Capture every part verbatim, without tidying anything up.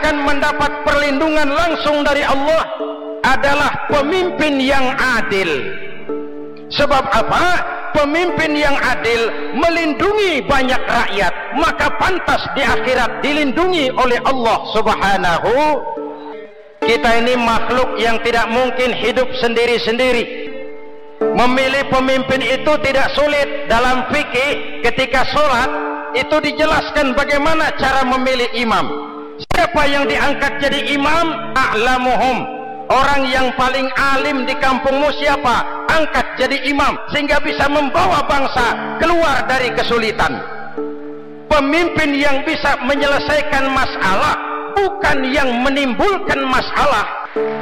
akan mendapat perlindungan langsung dari Allah adalah pemimpin yang adil. Sebab apa? Pemimpin yang adil melindungi banyak rakyat, maka pantas di akhirat dilindungi oleh Allah Subhanahu. Kita ini makhluk yang tidak mungkin hidup sendiri-sendiri. Memilih pemimpin itu tidak sulit. Dalam fikih ketika sholat itu dijelaskan bagaimana cara memilih imam. Siapa yang diangkat jadi imam? A'lamuhum, orang yang paling alim di kampungmu siapa? Angkat jadi imam sehingga bisa membawa bangsa keluar dari kesulitan. Pemimpin yang bisa menyelesaikan masalah, bukan yang menimbulkan masalah.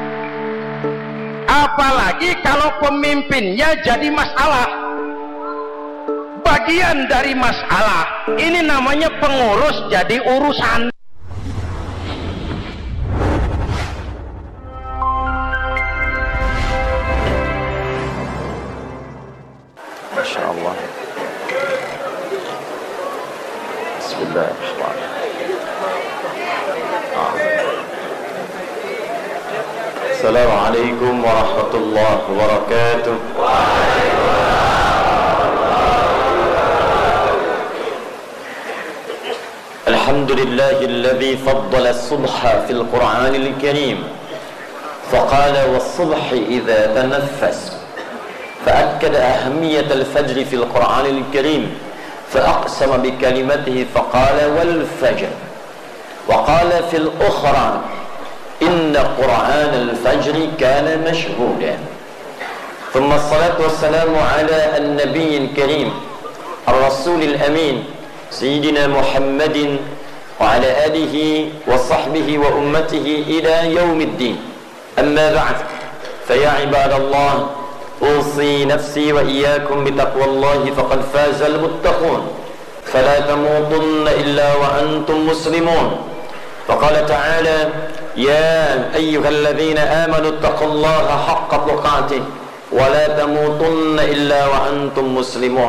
Apalagi kalau pemimpinnya jadi masalah, bagian dari masalah. Ini namanya pengurus jadi urusan. Masya Allah. Bismillahirrahmanirrahim. Assalamualaikum warahmatullahi wabarakatuh. Alhamdulillahilladzi faddala as-subha fil Qur'anil Karim. Faqala was-subhi idza tanaffas. فأكد أهمية الفجر في القرآن الكريم فأقسم بكلمته فقال والفجر وقال في الأخرى إن قرآن الفجر كان مشهودا ثم الصلاة والسلام على النبي الكريم الرسول الأمين سيدنا محمد وعلى آله وصحبه وأمته إلى يوم الدين أما بعد فيا عباد الله أوصي نفسي وإياكم بتقوى الله فقد فاز المتقون فلا تموتن إلا وأنتم مسلمون فقال تعالى يا أيها الذين آمنوا اتقوا الله حق تقاته ولا تموتن إلا وأنتم مسلمون.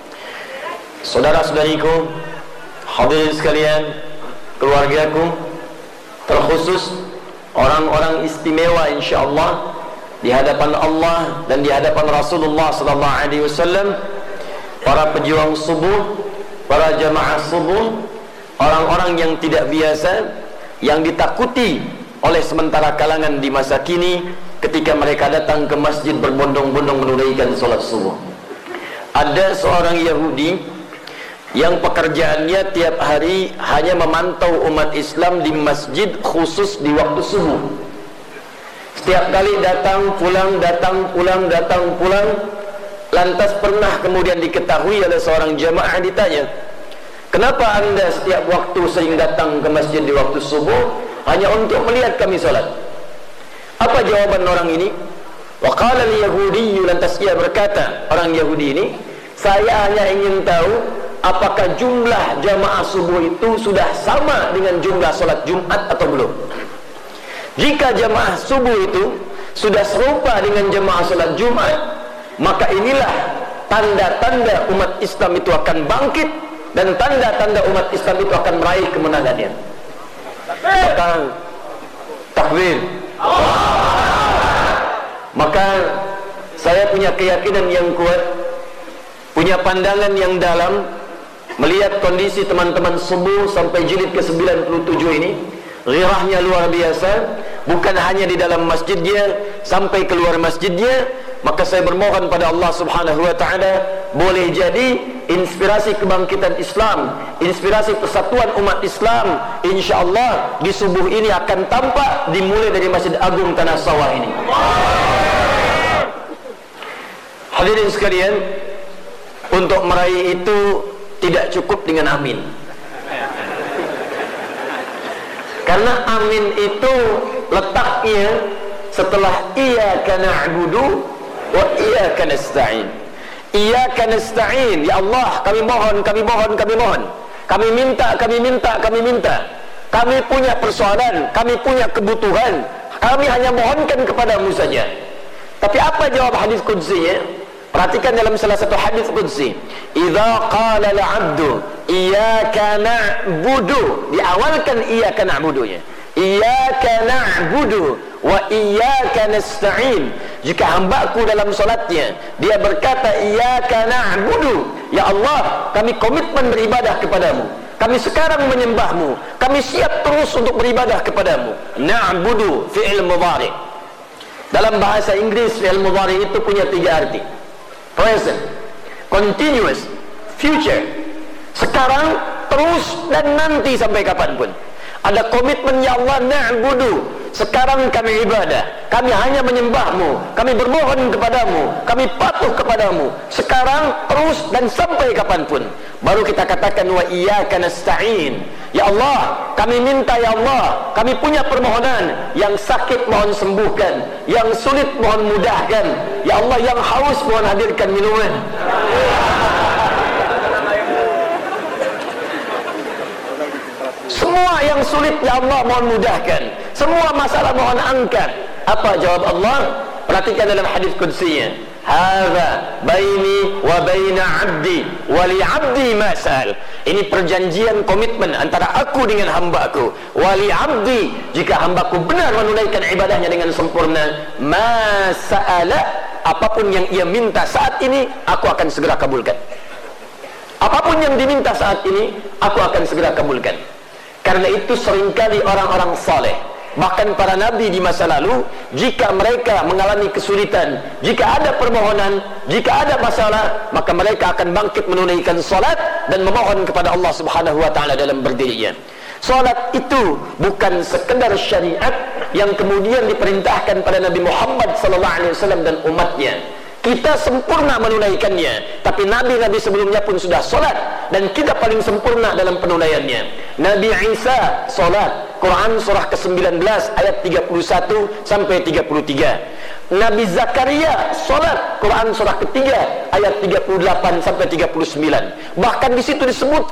Saudara-saudariku, hadirin sekalian, keluargaku, terkhusus orang-orang istimewa insyaallah di hadapan Allah dan di hadapan Rasulullah sallallahu alaihi wasallam, para pejuang subuh, para jamaah subuh, orang-orang yang tidak biasa, yang ditakuti oleh sementara kalangan di masa kini ketika mereka datang ke masjid berbondong-bondong menunaikan sholat subuh. Ada seorang Yahudi yang pekerjaannya tiap hari hanya memantau umat Islam di masjid khusus di waktu subuh. Setiap kali datang pulang, datang pulang, datang pulang. Lantas pernah kemudian diketahui oleh seorang jamaah, ditanya, kenapa anda setiap waktu sering datang ke masjid di waktu subuh hanya untuk melihat kami sholat? Apa jawaban orang ini? Wa qala al-yahudi, lantas ia berkata, orang Yahudi ini, saya hanya ingin tahu apakah jumlah jamaah subuh itu sudah sama dengan jumlah sholat Jumat atau belum. Jika jamaah subuh itu sudah serupa dengan jamaah sholat Jumat, maka inilah tanda-tanda umat Islam itu akan bangkit dan tanda-tanda umat Islam itu akan meraih kemenangannya. Maka takbir. Maka saya punya keyakinan yang kuat, punya pandangan yang dalam, melihat kondisi teman-teman subuh sampai jilid ke sembilan puluh tujuh ini. Ghirahnya luar biasa, bukan hanya di dalam masjidnya, sampai keluar masjidnya. Maka saya bermohon pada Allah subhanahu wa ta'ala, boleh jadi inspirasi kebangkitan Islam, inspirasi persatuan umat Islam, insyaAllah di subuh ini akan tampak dimulai dari Masjid Agung Tanah Sawah ini. Hadirin sekalian, untuk meraih itu tidak cukup dengan amin. Karena amin itu letaknya setelah iyyaka na'budu wa iyyaka nasta'in. Iyyaka nasta'in, ya Allah, kami mohon, kami mohon, kami mohon. Kami minta, kami minta, kami minta. Kami punya persoalan, kami punya kebutuhan. Kami hanya mohonkan kepadamu saja. Tapi apa jawab hadis qudsinya? Perhatikan dalam salah satu hadis qudsi, idza qala al-'abdu iyyaka na'budu, diawalkan iyyaka na'budunya. iyyaka na'budu wa iyyaka nasta'in. Jika hambaku dalam solatnya dia berkata iyyaka na'budu, ya Allah kami komitmen beribadah kepadamu, kami sekarang menyembahmu, kami siap terus untuk beribadah kepadamu. Na'budu fi'il mudhari. Dalam bahasa Inggris fi'il mudhari itu punya tiga arti: present, continuous, future. Sekarang, terus, dan nanti sampai kapanpun. Ada komitmen, ya Allah na'budu, sekarang kami ibadah, kami hanya menyembahmu, kami bermohon kepadamu, kami patuh kepadamu, sekarang, terus, dan sampai kapanpun. Baru kita katakan wa iyyaka nasta'in, ya Allah kami minta, ya Allah kami punya permohonan, yang sakit mohon sembuhkan, yang sulit mohon mudahkan, ya Allah yang haus mohon hadirkan minuman. Semua yang sulit, ya Allah mohon mudahkan, semua masalah mohon angkat. Apa jawab Allah? Perhatikan dalam hadis qudsinya, hadza baini wa baina 'abdi wa li 'abdi ma sa'al. Ini perjanjian komitmen antara aku dengan hambaku. Wa li 'abdi, jika hambaku benar menunaikan ibadahnya dengan sempurna, ma sa'ala, apapun yang ia minta saat ini aku akan segera kabulkan. Apapun yang diminta saat ini aku akan segera kabulkan. Karena itu seringkali orang-orang saleh, bahkan para nabi di masa lalu, jika mereka mengalami kesulitan, jika ada permohonan, jika ada masalah, maka mereka akan bangkit menunaikan salat dan memohon kepada Allah Subhanahu wa taala dalam berdirinya. Salat itu bukan sekedar syariat yang kemudian diperintahkan pada Nabi Muhammad sallallahu alaihi wasallam dan umatnya. Kita sempurna menunaikannya, tapi nabi-nabi sebelumnya pun sudah solat, dan kita paling sempurna dalam penunaiannya. Nabi Isa solat, Quran surah ke sembilan belas ayat tiga puluh satu sampai tiga puluh tiga. Nabi Zakaria solat, Quran surah ketiga ayat tiga puluh delapan sampai tiga puluh sembilan. Bahkan di situ disebut